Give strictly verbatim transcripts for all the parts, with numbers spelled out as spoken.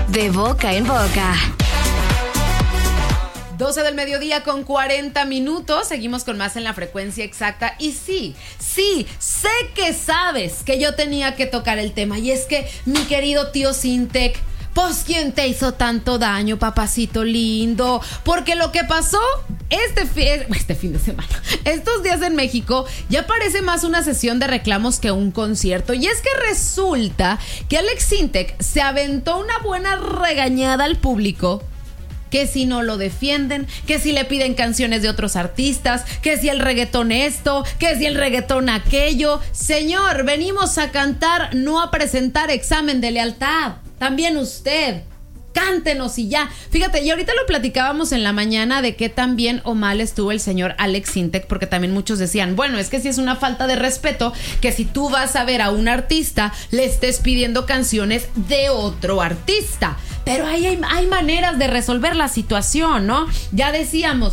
De boca en boca. doce del mediodía con cuarenta minutos. Seguimos con más en la frecuencia exacta. Y sí, sí, sé que sabes que yo tenía que tocar el tema. Y es que mi querido tío Sintec, pues ¿quién te hizo tanto daño, papacito lindo? Porque lo que pasó este, fi- este fin de semana, estos días en México, ya parece más una sesión de reclamos que un concierto. Y es que resulta que Alex Sintec se aventó una buena regañada al público, que si no lo defienden, que si le piden canciones de otros artistas, que si el reggaetón esto, que si el reggaetón aquello. Señor, venimos a cantar, no a presentar examen de lealtad. También usted, cántenos y ya. Fíjate, y ahorita lo platicábamos en la mañana de qué tan bien o mal estuvo el señor Alex Sintec, porque también muchos decían, bueno, es que si es una falta de respeto que si tú vas a ver a un artista, le estés pidiendo canciones de otro artista. Pero ahí hay, hay maneras de resolver la situación, ¿no? Ya decíamos,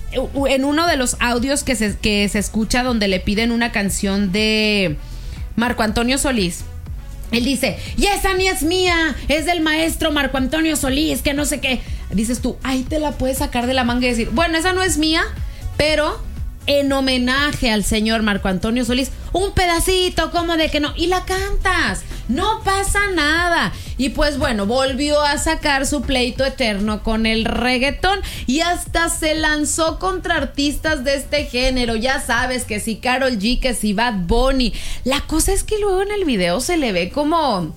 en uno de los audios que se, que se escucha donde le piden una canción de Marco Antonio Solís, él dice, y esa ni es mía, es del maestro Marco Antonio Solís, que no sé qué. Dices tú, ahí te la puedes sacar de la manga y decir, bueno, esa no es mía, pero en homenaje al señor Marco Antonio Solís, un pedacito, como de que no, y la cantas, no pasa nada. Y pues bueno, volvió a sacar su pleito eterno con el reggaetón y hasta se lanzó contra artistas de este género. Ya sabes, que si Karol G, que si Bad Bunny. La cosa es que luego en el video se le ve como,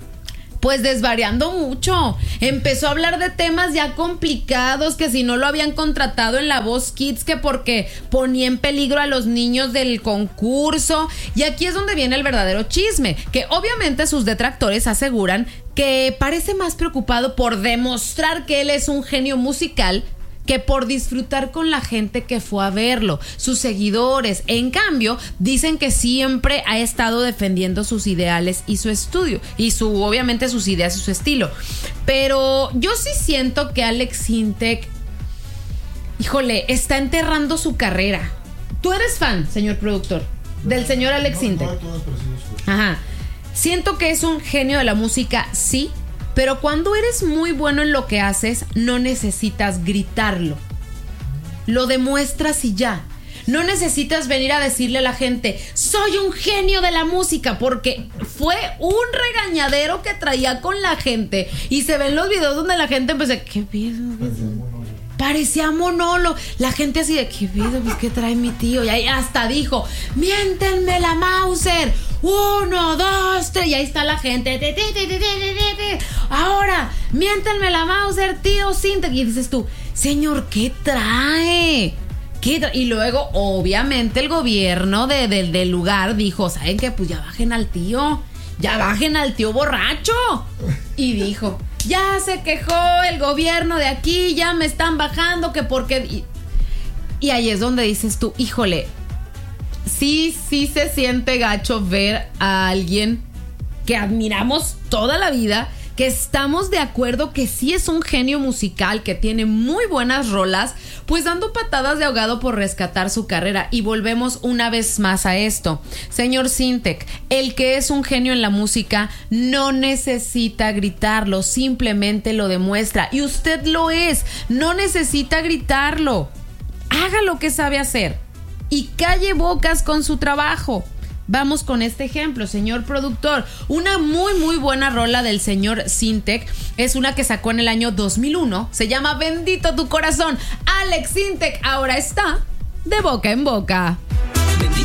pues desvariando mucho. Empezó a hablar de temas ya complicados, que si no lo habían contratado en La Voz Kids, que porque ponía en peligro a los niños del concurso. Y aquí es donde viene el verdadero chisme, que obviamente sus detractores aseguran que parece más preocupado por demostrar que él es un genio musical que por disfrutar con la gente que fue a verlo, sus seguidores. En cambio, dicen que siempre ha estado defendiendo sus ideales y su estudio, y su, obviamente sus ideas y su estilo. Pero yo sí siento que Alex Sintec, híjole, está enterrando su carrera. ¿Tú eres fan, señor productor, del señor Alex Sintec? Ajá. Siento que es un genio de la música, sí, pero cuando eres muy bueno en lo que haces, no necesitas gritarlo. Lo demuestras y ya. No necesitas venir a decirle a la gente, soy un genio de la música, porque fue un regañadero que traía con la gente. Y se ven los videos donde la gente empezó, ¿qué pido? Parecía monólogo. La gente así de, ¿qué pido? Pues, ¿qué trae mi tío? Y ahí hasta dijo, miéntenme la Mauser. Uno, dos, tres. Y ahí está la gente. Ahora, miéntenme la Mauser, tío Sintec. Y dices tú, señor, ¿qué trae? ¿Qué tra-? Y luego, obviamente, el gobierno de, de, del lugar dijo, ¿saben qué? Pues ya bajen al tío. Ya bajen al tío borracho. Y dijo, ya se quejó el gobierno de aquí, ya me están bajando, que porque... Y, y ahí es donde dices tú, híjole, sí, sí se siente gacho ver a alguien que admiramos toda la vida, que estamos de acuerdo que sí es un genio musical, que tiene muy buenas rolas, pues dando patadas de ahogado por rescatar su carrera. Y volvemos una vez más a esto. Señor Sintec, el que es un genio en la música no necesita gritarlo, simplemente lo demuestra. Y usted lo es, no necesita gritarlo. Haga lo que sabe hacer y calle bocas con su trabajo. Vamos con este ejemplo, señor productor. Una muy muy buena rola del señor Sintec es una que sacó en el año dos mil uno. Se llama Bendito tu corazón. Alex Sintec ahora está de boca en boca.